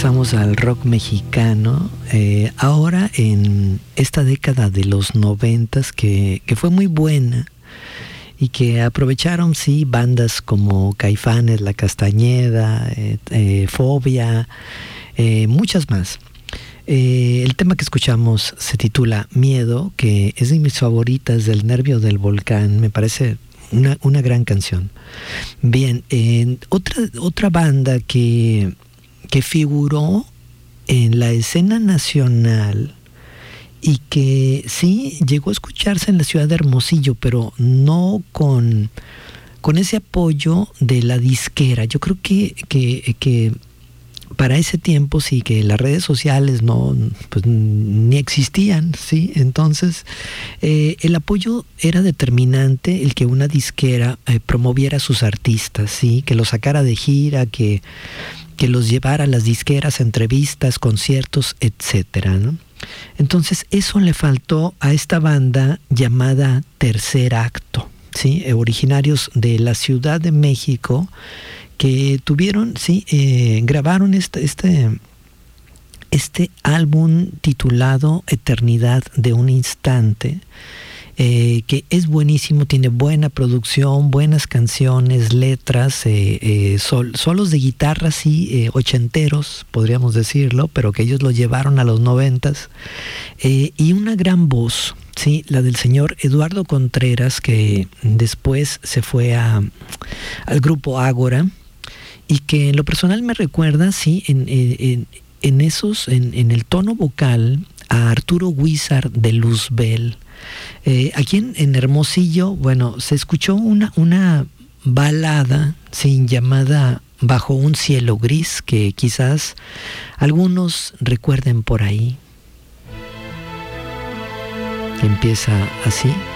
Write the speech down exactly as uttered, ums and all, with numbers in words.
regresamos al rock mexicano, eh, ahora en esta década de los noventas que, que fue muy buena y que aprovecharon, sí, bandas como Caifanes, La Castañeda, eh, eh, Fobia, eh, muchas más. Eh, el tema que escuchamos se titula Miedo, que es de mis favoritas, del Nervio del Volcán, me parece una, una gran canción. Bien, eh, otra, otra banda que, que figuró en la escena nacional y que sí llegó a escucharse en la ciudad de Hermosillo, pero no con, con ese apoyo de la disquera. Yo creo que, que, que para ese tiempo sí que las redes sociales no, pues, ni existían, sí. Entonces eh, el apoyo era determinante, el que una disquera eh, promoviera a sus artistas, sí, que los sacara de gira, que, que los llevara a las disqueras, entrevistas, conciertos, etcétera, ¿no? Entonces eso le faltó a esta banda llamada Tercer Acto, sí, eh, originarios de la Ciudad de México, que tuvieron, sí, eh, grabaron este, este, este álbum titulado Eternidad de un Instante, eh, que es buenísimo, tiene buena producción, buenas canciones, letras, eh, eh, sol, solos de guitarra, sí, eh, ochenteros, podríamos decirlo, pero que ellos lo llevaron a los noventas, eh, y una gran voz, sí, la del señor Eduardo Contreras, que después se fue a, al grupo Ágora, y que en lo personal me recuerda, sí, en, en, en esos, en, en el tono vocal, a Arturo Guízar de Luzbel. Eh, aquí en, en Hermosillo, bueno, se escuchó una, una balada, sí, llamada Bajo un cielo gris, que quizás algunos recuerden por ahí. Empieza así.